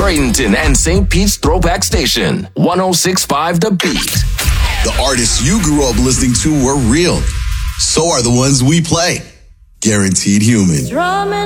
Bradenton and St. Pete's Throwback Station. 106.5 The Beat. The artists you grew up listening to were real. So are the ones we play. Guaranteed Human.